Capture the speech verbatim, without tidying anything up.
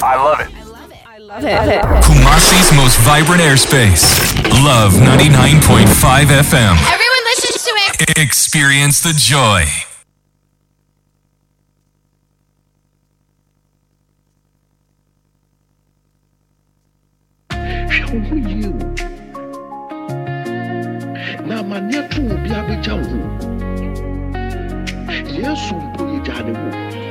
I love it. I love it. I love it. Kumasi's most vibrant airspace. Love ninety-nine point five F M. Everyone listens to it. Experience the joy. Na mania tu obi abeja wo. Yesu mpo ye jade wo.